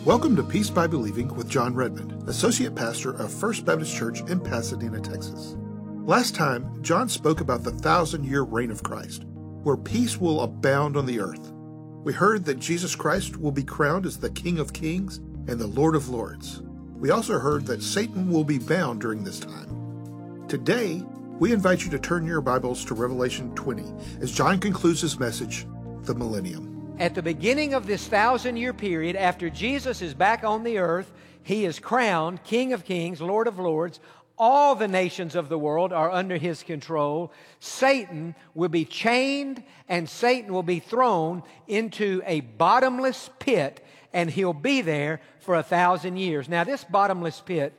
Welcome to Peace by Believing with John Redmond, Associate Pastor of First Baptist Church in Pasadena, Texas. Last time, John spoke about the 1,000-year reign of Christ, where peace will abound on the earth. We heard that Jesus Christ will be crowned as the King of Kings and the Lord of Lords. We also heard that Satan will be bound during this time. Today, we invite you to turn your Bibles to Revelation 20 as John concludes his message, The Millennium. At the beginning of this 1,000-year period, after Jesus is back on the earth, he is crowned King of Kings, Lord of Lords. All the nations of the world are under his control. Satan will be chained, and Satan will be thrown into a bottomless pit, and he'll be there for 1,000 years. Now, this bottomless pit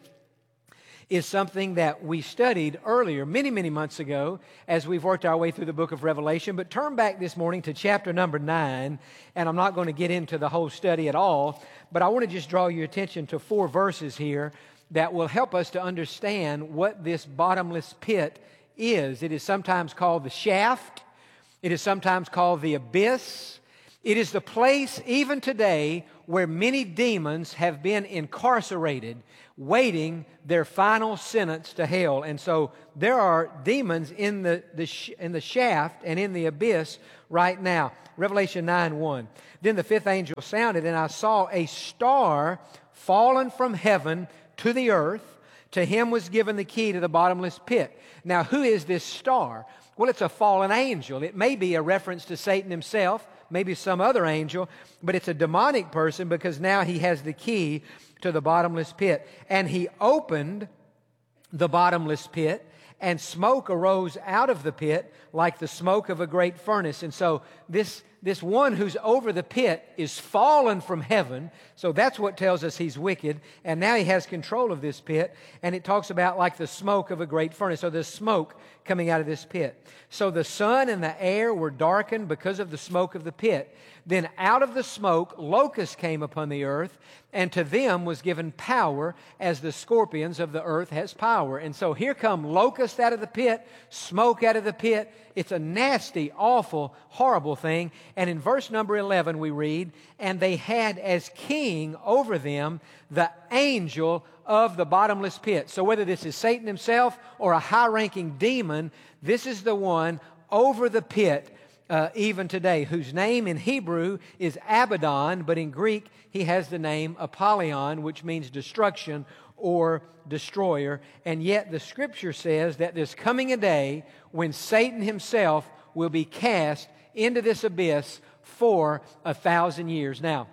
is something that we studied earlier, many months ago, as we've worked our way through the book of Revelation. But turn back this morning to chapter number 9, and I'm not going to get into the whole study at all, but I want to just draw your attention to 4 verses here that will help us to understand what this bottomless pit is. It is sometimes called the shaft. It is sometimes called the abyss. It is the place, even today, where many demons have been incarcerated, waiting their final sentence to hell. And so there are demons in the shaft and in the abyss right now. Revelation 9:1. Then the 5th angel sounded, and I saw a star fallen from heaven to the earth. To him was given the key to the bottomless pit. Now, who is this star? Well, it's a fallen angel. It may be a reference to Satan himself, maybe some other angel, but it's a demonic person because now he has the key to the bottomless pit. And he opened the bottomless pit, and smoke arose out of the pit like the smoke of a great furnace. And so this one who's over the pit is fallen from heaven. So that's what tells us he's wicked. And now he has control of this pit. And it talks about like the smoke of a great furnace. So there's smoke coming out of this pit. So the sun and the air were darkened because of the smoke of the pit. Then out of the smoke, locusts came upon the earth, and to them was given power as the scorpions of the earth has power. And so here come locusts out of the pit, smoke out of the pit. It's a nasty, awful, horrible thing. And in verse number 11 we read, and they had as king over them the angel of the bottomless pit. So whether this is Satan himself or a high-ranking demon, this is the one over the pit even today, whose name in Hebrew is Abaddon, but in Greek he has the name Apollyon, which means destruction or destroyer. And yet the Scripture says that there's coming a day when Satan himself will be cast into this abyss for 1,000 years. Now,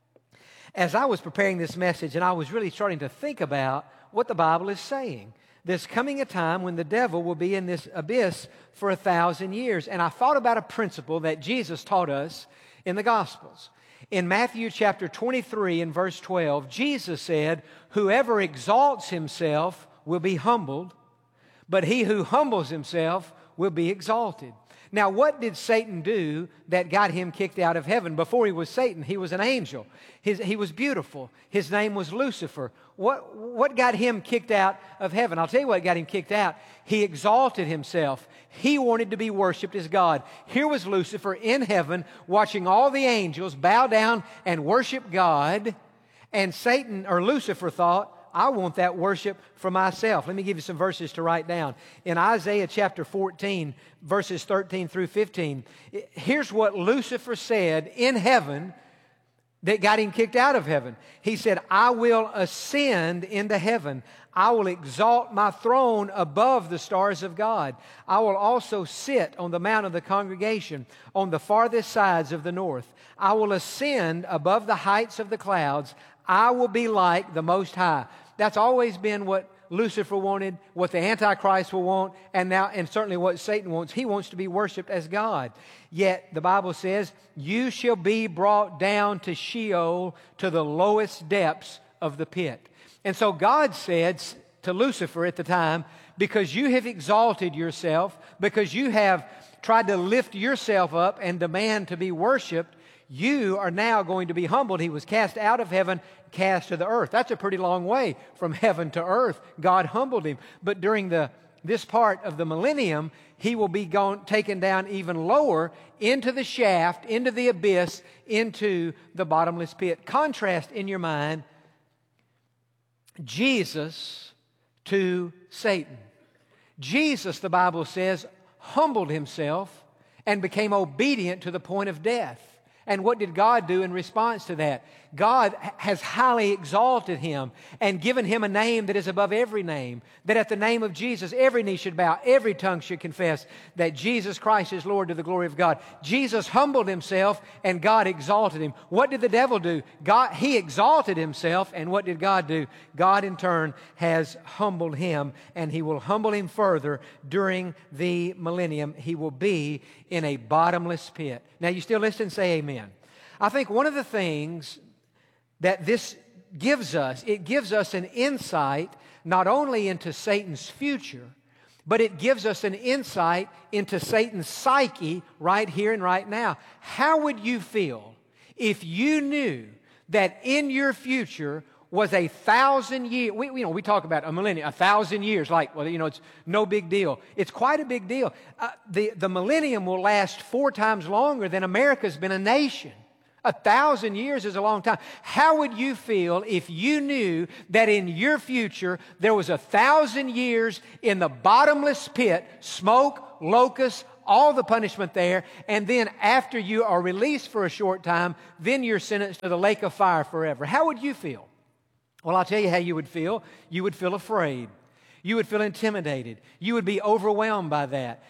as I was preparing this message and I was really starting to think about what the Bible is saying, there's coming a time when the devil will be in this abyss for 1,000 years. And I thought about a principle that Jesus taught us in the Gospels. In Matthew chapter 23 and verse 12, Jesus said, whoever exalts himself will be humbled, but he who humbles himself will be exalted. Now, what did Satan do that got him kicked out of heaven? Before he was Satan, he was an angel. He was beautiful. His name was Lucifer. What got him kicked out of heaven? I'll tell you what got him kicked out. He exalted himself. He wanted to be worshiped as God. Here was Lucifer in heaven watching all the angels bow down and worship God. And Satan, or Lucifer, thought, I want that worship for myself. Let me give you some verses to write down. In Isaiah chapter 14, verses 13 through 15, here's what Lucifer said in heaven that got him kicked out of heaven. He said, I will ascend into heaven. I will exalt my throne above the stars of God. I will also sit on the mount of the congregation on the farthest sides of the north. I will ascend above the heights of the clouds. I will be like the Most High. That's always been what Lucifer wanted, what the Antichrist will want, and certainly what Satan wants. He wants to be worshiped as God. Yet the Bible says, you shall be brought down to Sheol, to the lowest depths of the pit. And so God said to Lucifer at the time, because you have exalted yourself, because you have tried to lift yourself up and demand to be worshiped, you are now going to be humbled. He was cast out of heaven, cast to the earth. That's a pretty long way from heaven to earth. God humbled him. But during this part of the millennium, he will be taken down even lower into the shaft, into the abyss, into the bottomless pit. Contrast in your mind Jesus to Satan. Jesus, the Bible says, humbled himself and became obedient to the point of death. And what did God do in response to that? God has highly exalted him and given him a name that is above every name, that at the name of Jesus every knee should bow, every tongue should confess that Jesus Christ is Lord to the glory of God. Jesus humbled himself and God exalted him. What did the devil do? He exalted himself, and what did God do? God in turn has humbled him, and he will humble him further during the millennium. He will be in a bottomless pit. Now you still listen? Say amen. I think one of the things that this gives us, it gives us an insight not only into Satan's future, but it gives us an insight into Satan's psyche right here and right now. How would you feel if you knew that in your future was 1,000 years? We talk about a millennium, 1,000 years, like, well, it's no big deal. It's quite a big deal. The millennium will last 4 times longer than America's been a nation. 1,000 years is a long time. How would you feel if you knew that in your future there was 1,000 years in the bottomless pit, smoke, locusts, all the punishment there, and then after you are released for a short time, then you're sentenced to the lake of fire forever? How would you feel? Well, I'll tell you how you would feel. You would feel afraid. You would feel intimidated. You would be overwhelmed by that.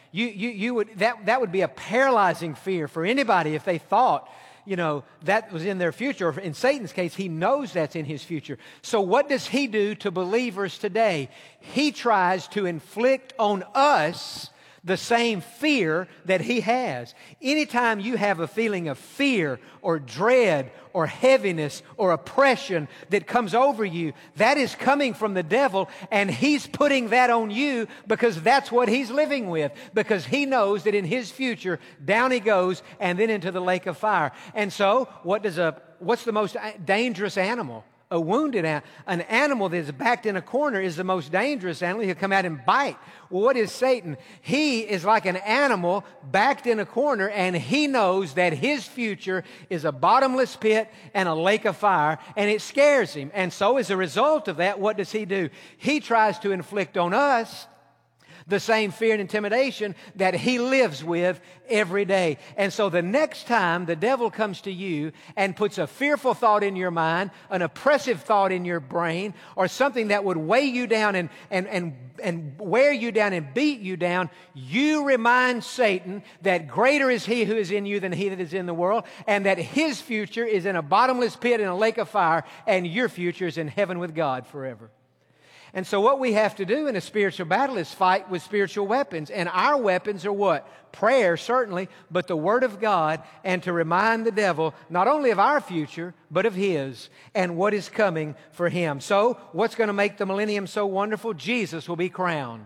That would be a paralyzing fear for anybody if they thought, that was in their future. In Satan's case, he knows that's in his future. So what does he do to believers today? He tries to inflict on us the same fear that he has. Anytime you have a feeling of fear or dread or heaviness or oppression that comes over you, that is coming from the devil, and he's putting that on you because that's what he's living with, because he knows that in his future, down he goes and then into the lake of fire. And so, what's the most dangerous animal? A wounded animal. An animal that is backed in a corner is the most dangerous animal. He'll come out and bite. Well, what is Satan? He is like an animal backed in a corner, and he knows that his future is a bottomless pit and a lake of fire, and it scares him. And so as a result of that, what does he do? He tries to inflict on us the same fear and intimidation that he lives with every day. And so the next time the devil comes to you and puts a fearful thought in your mind, an oppressive thought in your brain, or something that would weigh you down and wear you down and beat you down, you remind Satan that greater is he who is in you than he that is in the world, and that his future is in a bottomless pit in a lake of fire, and your future is in heaven with God forever. And so what we have to do in a spiritual battle is fight with spiritual weapons. And our weapons are what? Prayer, certainly, but the Word of God, and to remind the devil not only of our future, but of his and what is coming for him. So what's going to make the millennium so wonderful? Jesus will be crowned.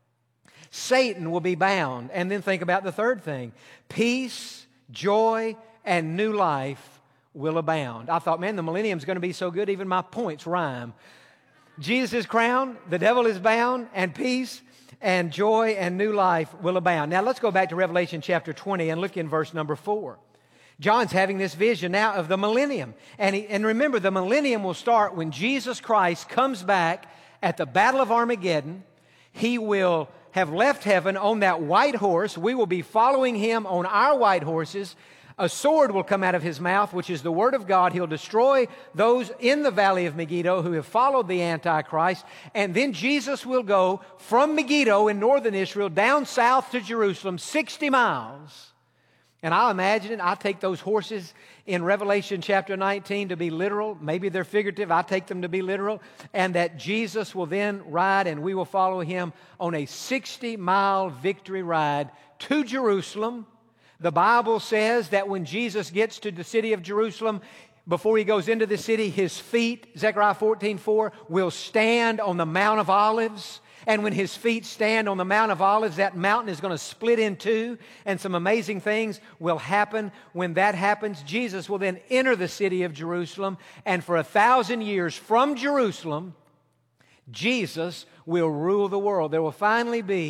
Satan will be bound. And then think about the third thing. Peace, joy, and new life will abound. I thought, man, the millennium's going to be so good, even my points rhyme. Jesus is crowned, the devil is bound, and peace and joy and new life will abound. Now let's go back to Revelation chapter 20 and look in verse number 4. John's having this vision now of the millennium. And remember, the millennium will start when Jesus Christ comes back at the Battle of Armageddon. He will have left heaven on that white horse. We will be following him on our white horses. A sword will come out of his mouth, which is the Word of God. He'll destroy those in the valley of Megiddo who have followed the Antichrist. And then Jesus will go from Megiddo in northern Israel down south to Jerusalem, 60 miles. And I'll imagine it. I'll take those horses in Revelation chapter 19 to be literal. Maybe they're figurative. I take them to be literal. And that Jesus will then ride, and we will follow him on a 60-mile victory ride to Jerusalem. The Bible says that when Jesus gets to the city of Jerusalem, before he goes into the city, his feet, Zechariah 14:4, will stand on the Mount of Olives. And when his feet stand on the Mount of Olives, that mountain is going to split in two, and some amazing things will happen. When that happens, Jesus will then enter the city of Jerusalem, and for 1,000 years from Jerusalem, Jesus will rule the world. There will finally be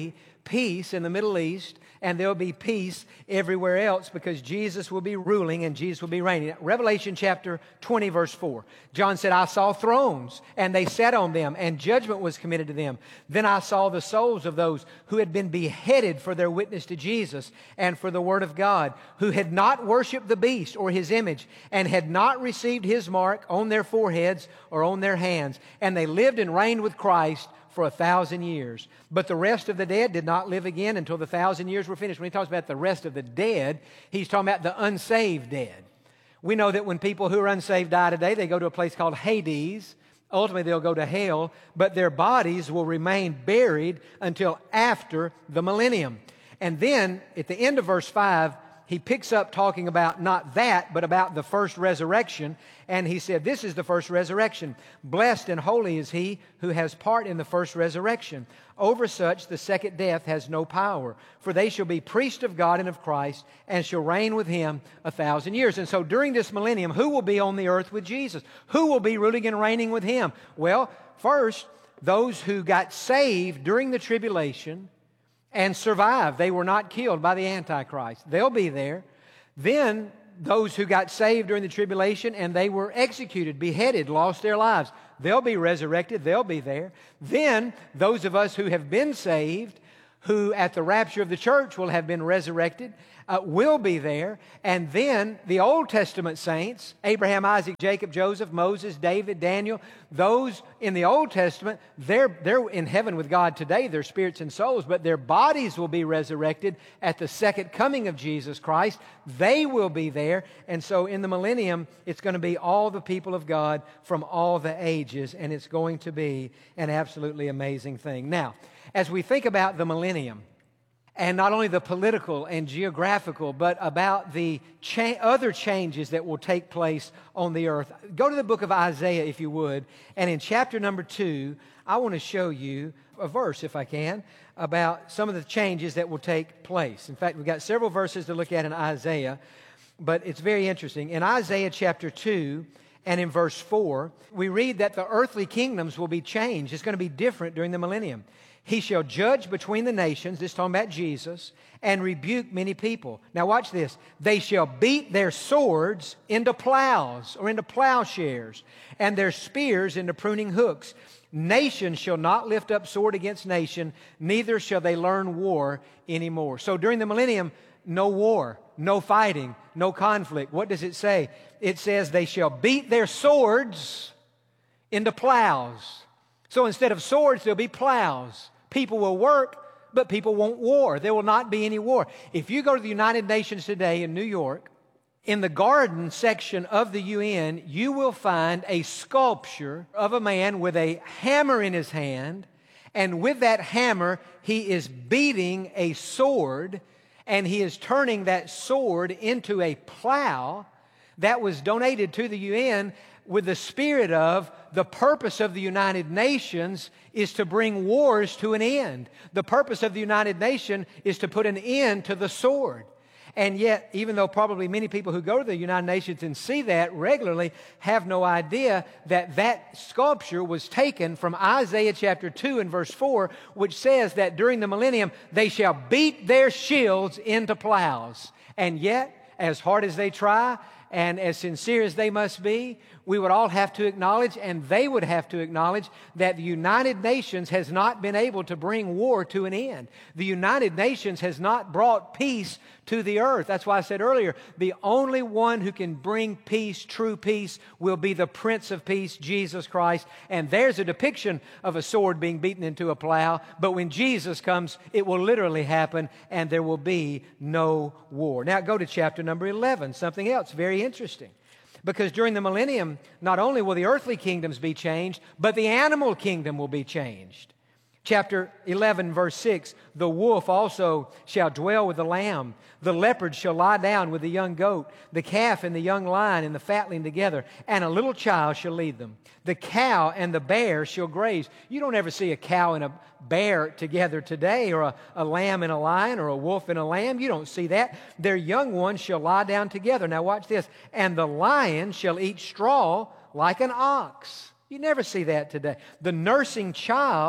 peace in the Middle East, and there'll be peace everywhere else because Jesus will be ruling and Jesus will be reigning. Revelation chapter 20, verse 4. John said, I saw thrones, and they sat on them, and judgment was committed to them. Then I saw the souls of those who had been beheaded for their witness to Jesus and for the word of God, who had not worshipped the beast or his image, and had not received his mark on their foreheads or on their hands. And they lived and reigned with Christ for 1,000 years. But the rest of the dead did not live again until the 1,000 years were finished. When he talks about the rest of the dead, he's talking about the unsaved dead. We know that when people who are unsaved die today, they go to a place called Hades. Ultimately, they'll go to hell, but their bodies will remain buried until after the millennium. And then, at the end of verse 5, he picks up talking about not that, but about the first resurrection. And he said, this is the first resurrection. Blessed and holy is he who has part in the first resurrection. Over such the second death has no power. For they shall be priests of God and of Christ, and shall reign with him 1,000 years. And so during this millennium, who will be on the earth with Jesus? Who will be ruling and reigning with him? Well, first, those who got saved during the tribulation and survived. They were not killed by the Antichrist. They'll be there. Then those who got saved during the tribulation and they were executed, beheaded, lost their lives. They'll be resurrected. They'll be there. Then those of us who have been saved, who at the rapture of the church will have been resurrected, will be there. And then the Old Testament saints, Abraham, Isaac, Jacob, Joseph, Moses, David, Daniel, those in the Old Testament, they're in heaven with God today, their spirits and souls, but their bodies will be resurrected at the second coming of Jesus Christ. They will be there. And so in the millennium, it's going to be all the people of God from all the ages, and it's going to be an absolutely amazing thing. Now, as we think about the millennium, and not only the political and geographical, but about the other changes that will take place on the earth. Go to the book of Isaiah, if you would, and in chapter number 2, I want to show you a verse, if I can, about some of the changes that will take place. In fact, we've got several verses to look at in Isaiah, but it's very interesting. In Isaiah chapter 2, and in verse 4, we read that the earthly kingdoms will be changed. It's going to be different during the millennium. He shall judge between the nations, this is talking about Jesus, and rebuke many people. Now watch this. They shall beat their swords into plows or into plowshares, and their spears into pruning hooks. Nation shall not lift up sword against nation, neither shall they learn war anymore. So during the millennium, no war, no fighting, no conflict. What does it say? It says they shall beat their swords into plows. So instead of swords, there'll be plows. People will work, but people won't war. There will not be any war. If you go to the United Nations today in New York, in the garden section of the UN, you will find a sculpture of a man with a hammer in his hand, and with that hammer, he is beating a sword, and he is turning that sword into a plow that was donated to the UN with the spirit of the purpose of the United Nations is to bring wars to an end. The purpose of the United Nations is to put an end to the sword. And yet, even though probably many people who go to the United Nations and see that regularly have no idea that that sculpture was taken from Isaiah chapter 2 and verse 4, which says that during the millennium they shall beat their shields into plows. And yet, as hard as they try, and as sincere as they must be, we would all have to acknowledge, and they would have to acknowledge, that the United Nations has not been able to bring war to an end. The United Nations has not brought peace to the earth. That's why I said earlier, the only one who can bring peace, true peace, will be the Prince of Peace, Jesus Christ. And there's a depiction of a sword being beaten into a plow, but when Jesus comes, it will literally happen, and there will be no war. Now go to chapter number 11, something else very interesting. Because during the millennium, not only will the earthly kingdoms be changed, but the animal kingdom will be changed. Chapter 11, verse 6, the wolf also shall dwell with the lamb. The leopard shall lie down with the young goat. The calf and the young lion and the fatling together, and a little child shall lead them. The cow and the bear shall graze. You don't ever see a cow and a bear together today, or a lamb and a lion, or a wolf and a lamb. You don't see that. Their young ones shall lie down together. Now watch this. And the lion shall eat straw like an ox. You never see that today. The nursing child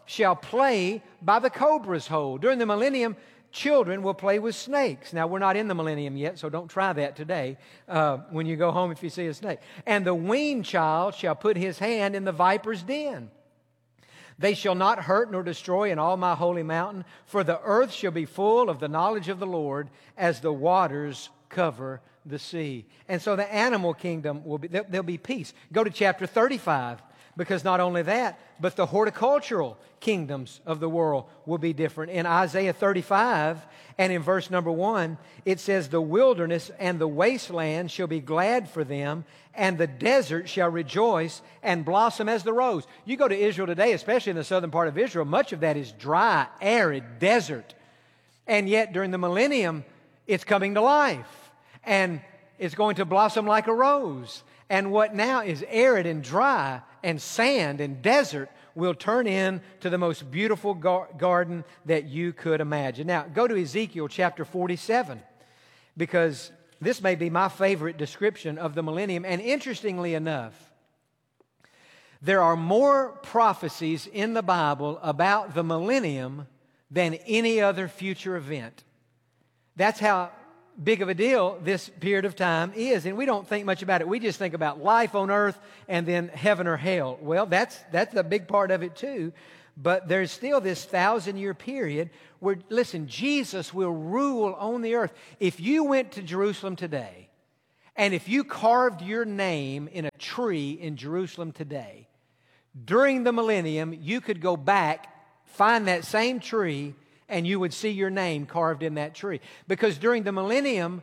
shall play by the cobra's hole. During the millennium, children will play with snakes. Now, we're not in the millennium yet, so don't try that today when you go home if you see a snake. And the weaned child shall put his hand in the viper's den. They shall not hurt nor destroy in all my holy mountain, for the earth shall be full of the knowledge of the Lord as the waters cover the sea. And so the animal kingdom will be, there'll be peace. Go to chapter 35, because not only that, but the horticultural kingdoms of the world will be different. In Isaiah 35 and in verse number 1, it says, the wilderness and the wasteland shall be glad for them, and the desert shall rejoice and blossom as the rose. You go to Israel today, especially in the southern part of Israel, much of that is dry, arid, desert. And yet during the millennium, it's coming to life, and it's going to blossom like a rose. And what now is arid and dry and sand and desert will turn into the most beautiful garden that you could imagine. Now, go to Ezekiel chapter 47, because this may be my favorite description of the millennium. And interestingly enough, there are more prophecies in the Bible about the millennium than any other future event. That's how big of a deal this period of time is, and we don't think much about it. We just think about life on earth and then heaven or hell. Well, that's a big part of it too, but there's still this 1,000-year period where, listen, Jesus will rule on the earth. If you went to Jerusalem today, and if you carved your name in a tree in Jerusalem today, during the millennium, you could go back, find that same tree, and you would see your name carved in that tree. Because during the millennium,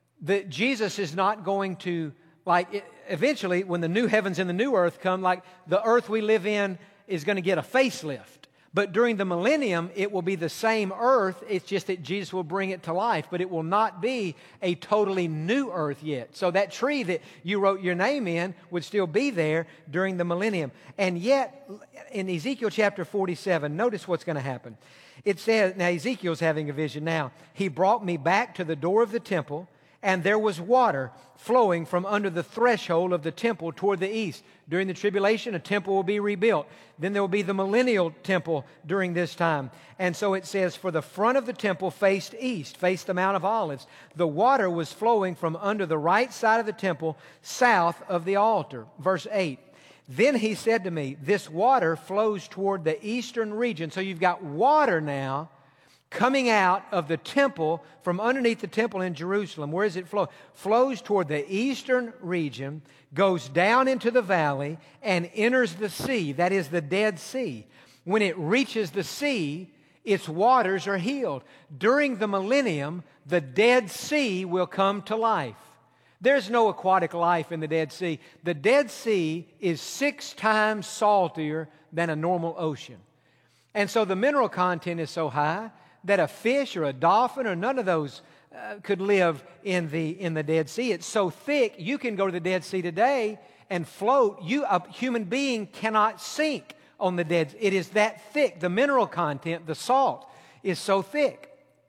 Jesus is not going to, eventually, when the new heavens and the new earth come, like the earth we live in is going to get a facelift. But during the millennium, it will be the same earth. It's just that Jesus will bring it to life. But it will not be a totally new earth yet. So that tree that you wrote your name in would still be there during the millennium. And yet, in Ezekiel chapter 47, notice what's going to happen. It says, now Ezekiel's having a vision now. He brought me back to the door of the temple, and there was water flowing from under the threshold of the temple toward the east. During the tribulation, a temple will be rebuilt. Then there will be the millennial temple during this time. And so it says, for the front of the temple faced east, faced the Mount of Olives. The water was flowing from under the right side of the temple, south of the altar. Verse 8. Then he said to me, this water flows toward the eastern region. So you've got water now coming out of the temple, from underneath the temple in Jerusalem. Where does it flow? Flows toward the eastern region, goes down into the valley, and enters the sea. That is the Dead Sea. When it reaches the sea, its waters are healed. During the millennium, the Dead Sea will come to life. There's no aquatic life in the Dead Sea. The Dead Sea is 6 times saltier than a normal ocean. And so the mineral content is so high that a fish or a dolphin or none of those could live in the Dead Sea. It's so thick, you can go to the Dead Sea today and float. A human being cannot sink on the Dead Sea. It is that thick. The mineral content, the salt, is so thick.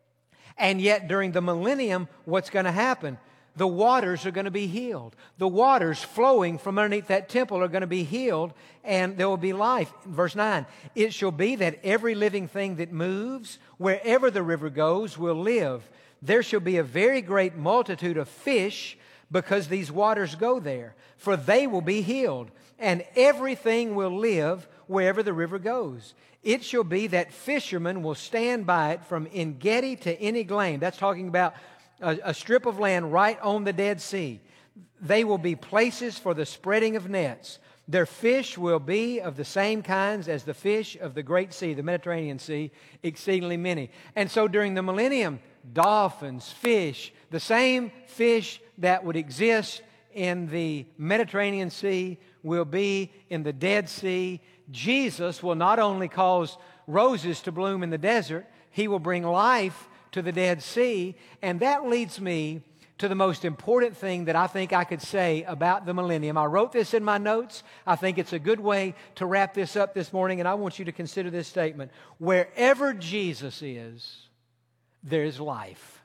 And yet during the millennium, what's going to happen? The waters are going to be healed. The waters flowing from underneath that temple are going to be healed, and there will be life. Verse 9, it shall be that every living thing that moves, wherever the river goes, will live. There shall be a very great multitude of fish, because these waters go there, for they will be healed, and everything will live wherever the river goes. It shall be that fishermen will stand by it from En-gedi to En-eglaim. That's talking about a strip of land right on the Dead Sea. They will be places for the spreading of nets. Their fish will be of the same kinds as the fish of the great sea, the Mediterranean Sea, exceedingly many. And so during the millennium, dolphins, fish, the same fish that would exist in the Mediterranean Sea will be in the Dead Sea. Jesus will not only cause roses to bloom in the desert, He will bring life to the Dead Sea. And that leads me to the most important thing that I think I could say about the millennium. I wrote this in my notes. I think it's a good way to wrap this up this morning, and I want you to consider this statement. Wherever Jesus is, there is life.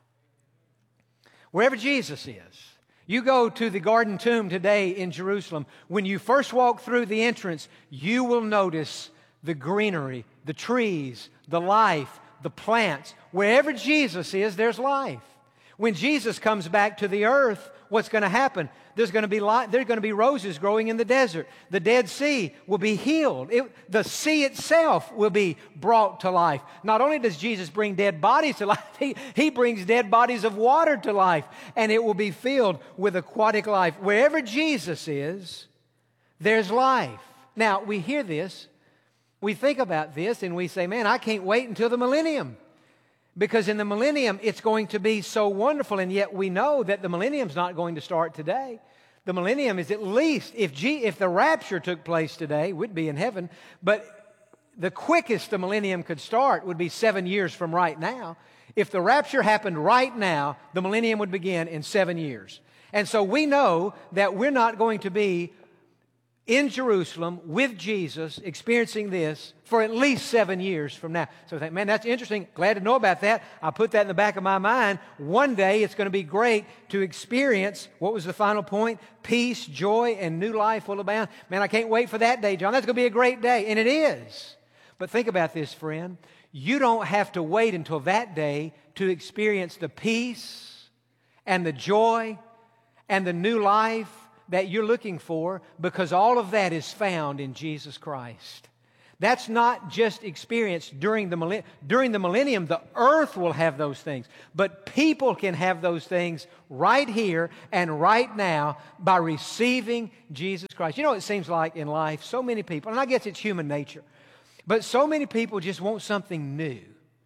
Wherever Jesus is. You go to the Garden Tomb today in Jerusalem. When you first walk through the entrance, you will notice the greenery, the trees, the life, the plants. Wherever Jesus is, there's life. When Jesus comes back to the earth, what's going to happen? There's going to be life, there's going to be roses growing in the desert. The Dead Sea will be healed. The sea itself will be brought to life. Not only does Jesus bring dead bodies to life, he brings dead bodies of water to life, and it will be filled with aquatic life. Wherever Jesus is, there's life. Now, we hear this, we think about this, and we say, man, I can't wait until the millennium. Because in the millennium, it's going to be so wonderful, and yet we know that the millennium's not going to start today. The millennium is at least, if the rapture took place today, we'd be in heaven, but the quickest the millennium could start would be 7 years from right now. If the rapture happened right now, the millennium would begin in 7 years. And so we know that we're not going to be in Jerusalem with Jesus experiencing this for at least 7 years from now. So I think, man, that's interesting. Glad to know about that. I put that in the back of my mind. One day it's going to be great to experience, what was the final point? Peace, joy, and new life will abound. Man, I can't wait for that day, John. That's going to be a great day. And it is. But think about this, friend. You don't have to wait until that day to experience the peace and the joy and the new life that you're looking for, because all of that is found in Jesus Christ. That's not just experienced during the millennium. During the millennium, the earth will have those things, but people can have those things right here and right now by receiving Jesus Christ. You know, it seems like in life, so many people, and I guess it's human nature, but so many people just want something new.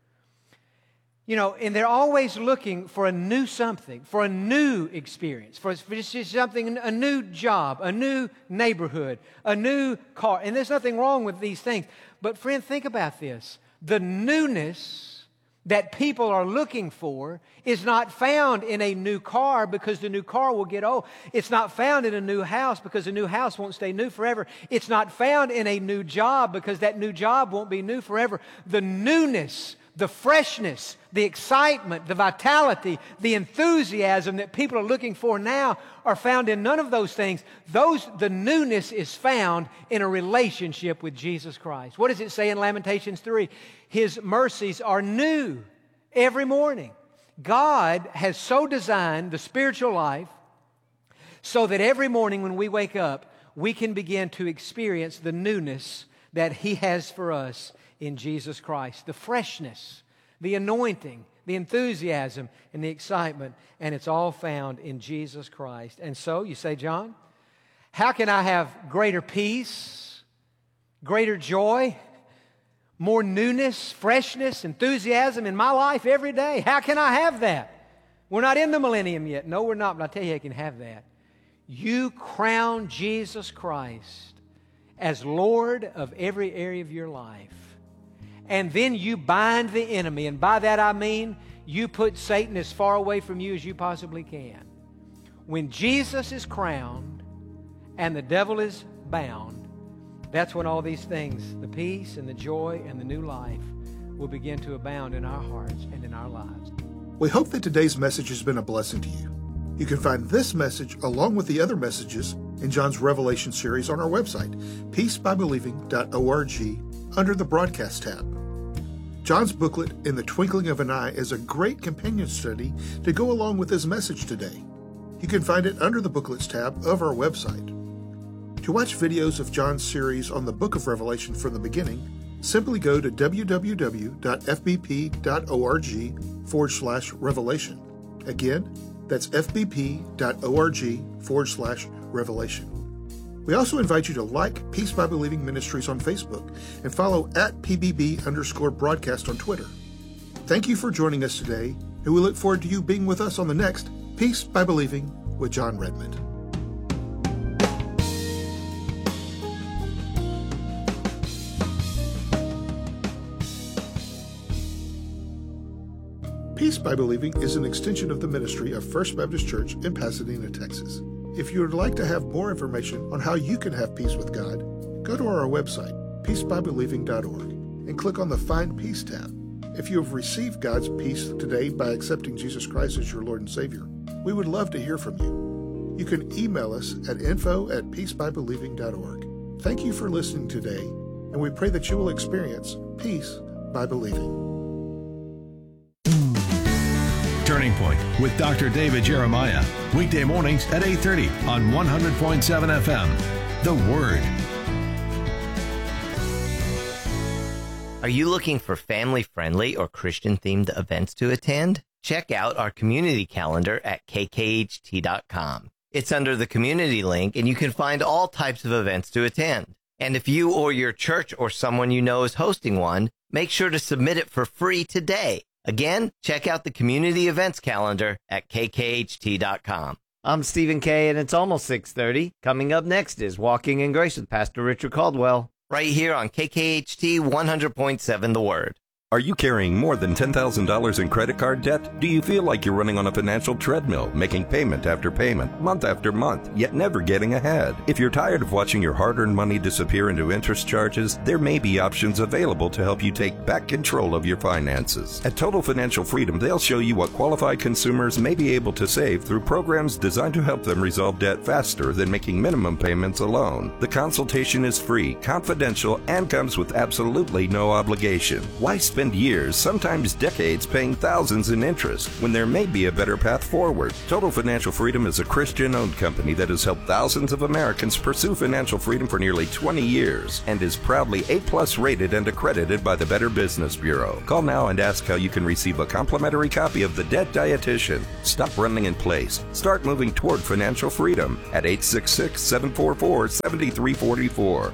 You know, and they're always looking for a new something, for a new experience, for just something, a new job, a new neighborhood, a new car. And there's nothing wrong with these things. But friend, think about this. The newness that people are looking for is not found in a new car, because the new car will get old. It's not found in a new house, because the new house won't stay new forever. It's not found in a new job, because that new job won't be new forever. The newness, the freshness, the excitement, the vitality, the enthusiasm that people are looking for now are found in none of those things. The newness is found in a relationship with Jesus Christ. What does it say in Lamentations 3? His mercies are new every morning. God has so designed the spiritual life so that every morning when we wake up, we can begin to experience the newness that He has for us in Jesus Christ. The freshness, the anointing, the enthusiasm, and the excitement, and it's all found in Jesus Christ. And so, you say, John, how can I have greater peace, greater joy, more newness, freshness, enthusiasm in my life every day? How can I have that? We're not in the millennium yet. No, we're not, but I'll tell you how you can have that. You crown Jesus Christ as Lord of every area of your life. And then you bind the enemy. And by that I mean you put Satan as far away from you as you possibly can. When Jesus is crowned and the devil is bound, that's when all these things, the peace and the joy and the new life, will begin to abound in our hearts and in our lives. We hope that today's message has been a blessing to you. You can find this message along with the other messages in John's Revelation series on our website, peacebybelieving.org, under the Broadcast tab. John's booklet, In the Twinkling of an Eye, is a great companion study to go along with his message today. You can find it under the Booklets tab of our website. To watch videos of John's series on the book of Revelation from the beginning, simply go to www.fbp.org/revelation. Again, that's fbp.org/revelation. We also invite you to like Peace by Believing Ministries on Facebook and follow @PBB_broadcast on Twitter. Thank you for joining us today, and we look forward to you being with us on the next Peace by Believing with John Redmond. Peace by Believing is an extension of the ministry of First Baptist Church in Pasadena, Texas. If you would like to have more information on how you can have peace with God, go to our website, peacebybelieving.org, and click on the Find Peace tab. If you have received God's peace today by accepting Jesus Christ as your Lord and Savior, we would love to hear from you. You can email us at info@peacebybelieving.org. Thank you for listening today, and we pray that you will experience peace by believing. Turning Point with Dr. David Jeremiah. Weekday mornings at 8:30 on 100.7 FM. The Word. Are you looking for family-friendly or Christian-themed events to attend? Check out our community calendar at kkht.com. It's under the community link, and you can find all types of events to attend. And if you or your church or someone you know is hosting one, make sure to submit it for free today. Again, check out the community events calendar at kkht.com. I'm Stephen Kay, and it's almost 6:30. Coming up next is Walking in Grace with Pastor Richard Caldwell. Right here on KKHT 100.7 The Word. Are you carrying more than $10,000 in credit card debt? Do you feel like you're running on a financial treadmill, making payment after payment, month after month, yet never getting ahead? If you're tired of watching your hard-earned money disappear into interest charges, there may be options available to help you take back control of your finances. At Total Financial Freedom, they'll show you what qualified consumers may be able to save through programs designed to help them resolve debt faster than making minimum payments alone. The consultation is free, confidential, and comes with absolutely no obligation. Why spend years, sometimes decades, paying thousands in interest when there may be a better path forward? Total Financial Freedom is a Christian-owned company that has helped thousands of Americans pursue financial freedom for nearly 20 years and is proudly A+ rated and accredited by the Better Business Bureau. Call now and ask how you can receive a complimentary copy of The Debt Dietitian. Stop running in place. Start moving toward financial freedom at 866-744-7344.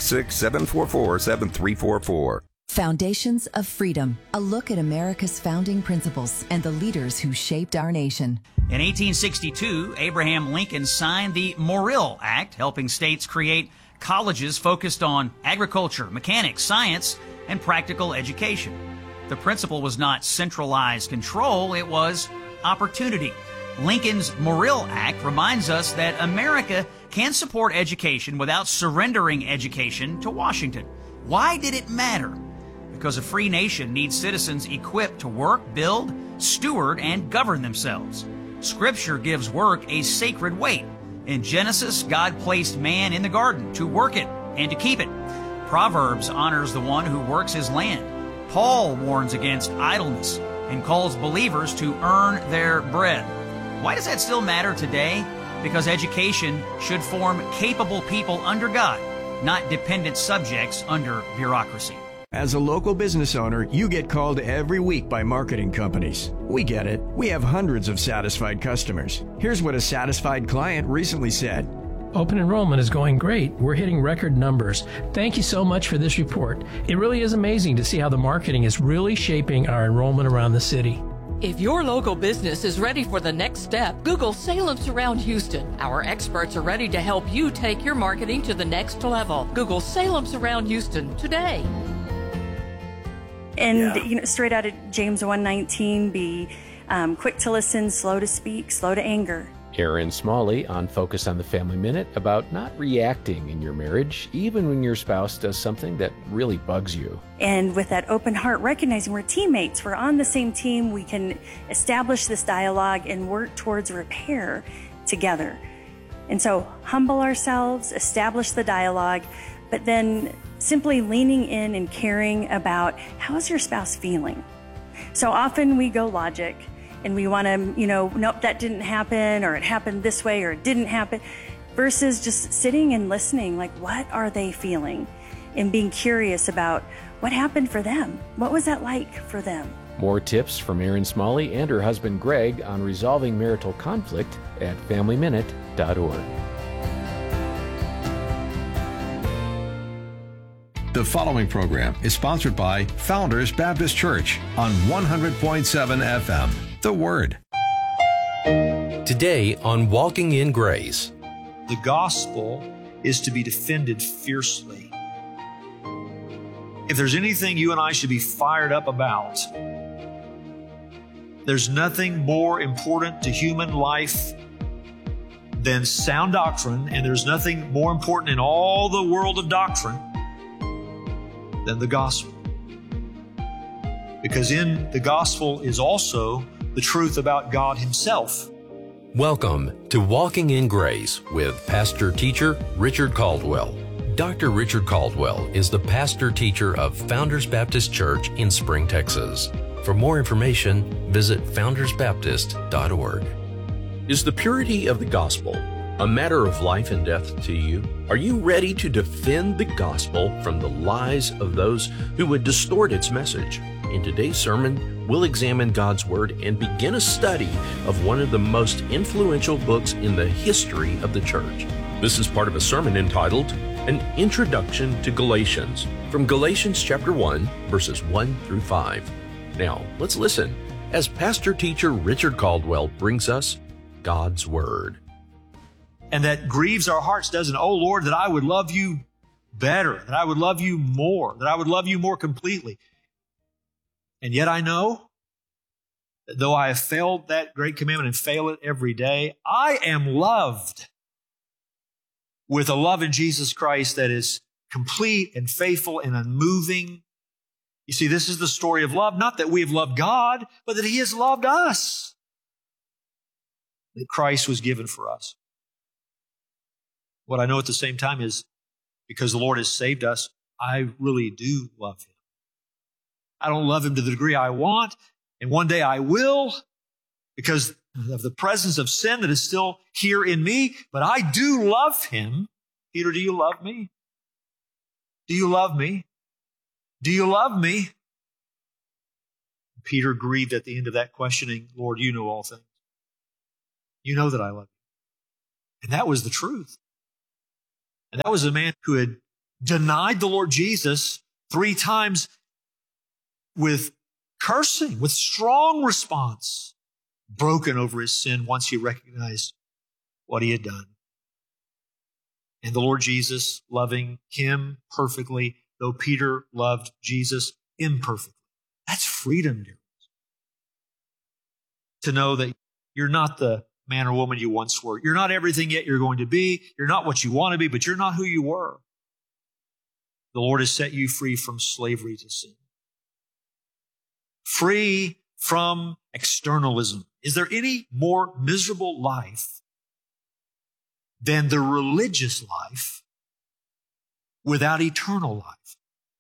866-744-7344. Foundations of Freedom, a look at America's founding principles and the leaders who shaped our nation. In 1862, Abraham Lincoln signed the Morrill Act, helping states create colleges focused on agriculture, mechanics, science, and practical education. The principle was not centralized control, it was opportunity. Lincoln's Morrill Act reminds us that America can support education without surrendering education to Washington. Why did it matter? Because a free nation needs citizens equipped to work, build, steward, and govern themselves. Scripture gives work a sacred weight. In Genesis, God placed man in the garden to work it and to keep it. Proverbs honors the one who works his land. Paul warns against idleness and calls believers to earn their bread. Why does that still matter today? Because education should form capable people under God, not dependent subjects under bureaucracy. As a local business owner, you get called every week by marketing companies. We get it. We have hundreds of satisfied customers. Here's what a satisfied client recently said. Open enrollment is going great. We're hitting record numbers. Thank you so much for this report. It really is amazing to see how the marketing is really shaping our enrollment around the city. If your local business is ready for the next step, Google Salem Surround Houston. Our experts are ready to help you take your marketing to the next level. Google Salem Surround Houston today. And, straight out of James 1:19, be quick to listen, slow to speak, slow to anger. Aaron Smalley on Focus on the Family Minute about not reacting in your marriage, even when your spouse does something that really bugs you. And with that open heart, recognizing we're teammates, we're on the same team, we can establish this dialogue and work towards repair together. And so humble ourselves, establish the dialogue, but then simply leaning in and caring about how is your spouse feeling. So often we go logic and we want to, nope, that didn't happen, or it happened this way, or it didn't happen, versus just sitting and listening, like what are they feeling, and being curious about what happened for them. What was that like for them? More tips from Aaron Smalley and her husband Greg on resolving marital conflict at FamilyMinute.org. The following program is sponsored by Founders Baptist Church on 100.7 FM. The Word. Today on Walking in Grace. The gospel is to be defended fiercely. If there's anything you and I should be fired up about, there's nothing more important to human life than sound doctrine, and there's nothing more important in all the world of doctrine than the gospel. Because in the gospel is also the truth about God Himself. Welcome to Walking in Grace with Pastor Teacher Richard Caldwell. Dr. Richard Caldwell is the pastor-teacher of Founders Baptist Church in Spring, Texas. For more information, visit foundersbaptist.org. Is the purity of the gospel a matter of life and death to you? Are you ready to defend the gospel from the lies of those who would distort its message? In today's sermon, we'll examine God's Word and begin a study of one of the most influential books in the history of the church. This is part of a sermon entitled An Introduction to Galatians, from Galatians chapter 1, verses 1 through 5. Now, let's listen as pastor-teacher Richard Caldwell brings us God's Word. And that grieves our hearts, doesn't it? Oh, Lord, that I would love you better, that I would love you more, that I would love you more completely. And yet I know that though I have failed that great commandment and fail it every day, I am loved with a love in Jesus Christ that is complete and faithful and unmoving. You see, this is the story of love, not that we have loved God, but that He has loved us, that Christ was given for us. What I know at the same time is, because the Lord has saved us, I really do love Him. I don't love Him to the degree I want, and one day I will, because of the presence of sin that is still here in me, but I do love Him. Peter, do you love me? Do you love me? Do you love me? Peter grieved at the end of that questioning, Lord, you know all things. You know that I love you. And that was the truth. And that was a man who had denied the Lord Jesus 3 times with cursing, with strong response, broken over his sin once he recognized what he had done. And the Lord Jesus, loving him perfectly, though Peter loved Jesus imperfectly. That's freedom, dear ones. To know that you're not the man or woman you once were. You're not everything yet you're going to be. You're not what you want to be, but you're not who you were. The Lord has set you free from slavery to sin. Free from externalism. Is there any more miserable life than the religious life without eternal life?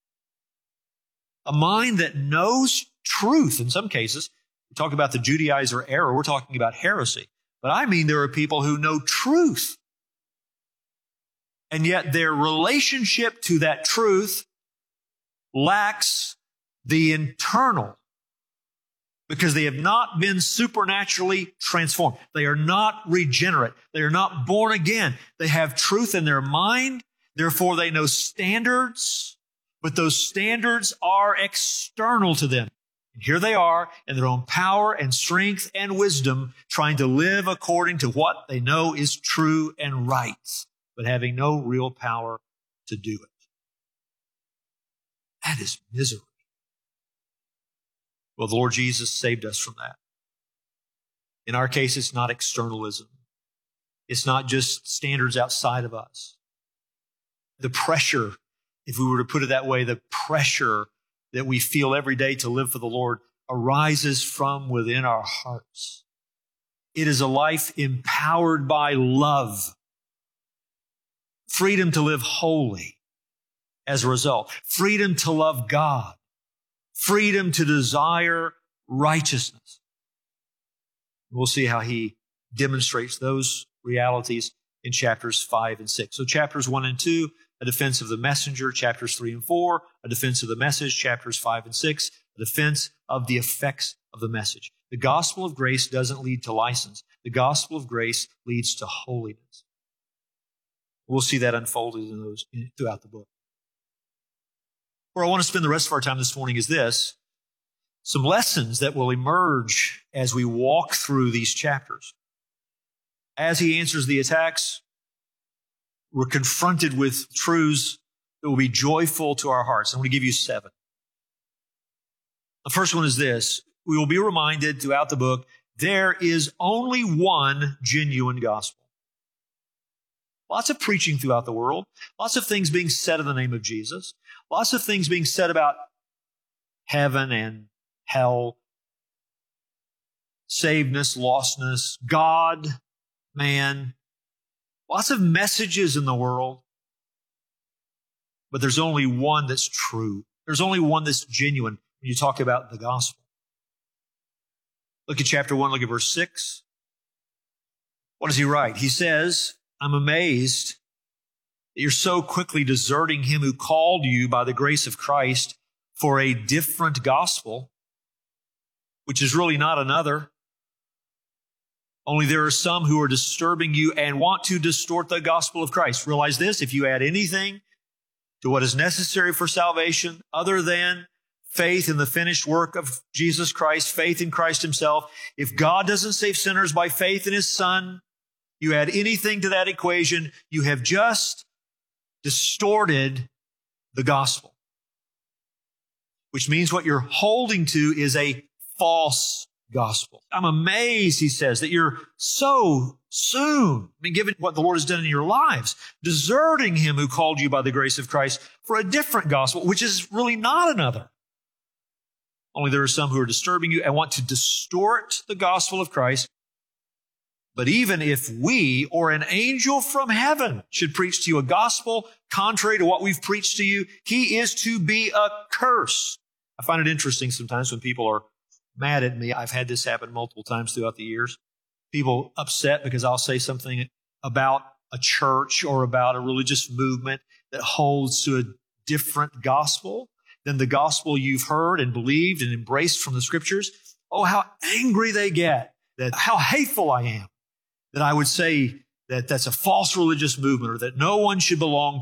A mind that knows truth in some cases. We talk about the Judaizer error. We're talking about heresy. But I mean there are people who know truth, and yet their relationship to that truth lacks the internal, because they have not been supernaturally transformed. They are not regenerate. They are not born again. They have truth in their mind, therefore they know standards, but those standards are external to them. And here they are in their own power and strength and wisdom, trying to live according to what they know is true and right, but having no real power to do it. That is misery. Well, the Lord Jesus saved us from that. In our case, it's not externalism. It's not just standards outside of us. The pressure, if we were to put it that way, the pressure that we feel every day to live for the Lord arises from within our hearts. It is a life empowered by love. Freedom to live holy as a result. Freedom to love God. Freedom to desire righteousness. We'll see how he demonstrates those realities in chapters 5 and 6. So chapters 1 and 2, a defense of the messenger. Chapters 3 and 4, a defense of the message. Chapters 5 and 6, a defense of the effects of the message. The gospel of grace doesn't lead to license. The gospel of grace leads to holiness. We'll see that unfolded throughout the book. Where I want to spend the rest of our time this morning is this: some lessons that will emerge as we walk through these chapters. As he answers the attacks, we're confronted with truths that will be joyful to our hearts. I'm going to give you 7. The first one is this: we will be reminded throughout the book, there is only one genuine gospel. Lots of preaching throughout the world, lots of things being said in the name of Jesus, lots of things being said about heaven and hell, savedness, lostness, God, man, lots of messages in the world. But there's only one that's true. There's only one that's genuine when you talk about the gospel. Look at chapter 1, look at verse 6. What does he write? He says, I'm amazed that you're so quickly deserting him who called you by the grace of Christ for a different gospel, which is really not another. Only there are some who are disturbing you and want to distort the gospel of Christ. Realize this, if you add anything to what is necessary for salvation other than faith in the finished work of Jesus Christ, faith in Christ himself, if God doesn't save sinners by faith in his Son, you add anything to that equation, you have just distorted the gospel. Which means what you're holding to is a false gospel. I'm amazed, he says, that you're so soon, given what the Lord has done in your lives, deserting him who called you by the grace of Christ for a different gospel, which is really not another. Only there are some who are disturbing you and want to distort the gospel of Christ. But even if we or an angel from heaven should preach to you a gospel contrary to what we've preached to you, he is to be accursed. I find it interesting sometimes when people are mad at me. I've had this happen multiple times throughout the years. People upset because I'll say something about a church or about a religious movement that holds to a different gospel than the gospel you've heard and believed and embraced from the Scriptures. Oh, how angry they get, that how hateful I am, that I would say that that's a false religious movement or that no one should belong